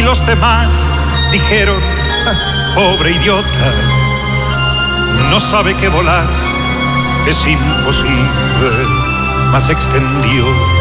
los demás dijeron: pobre idiota, no sabe que volar es imposible. Mas extendió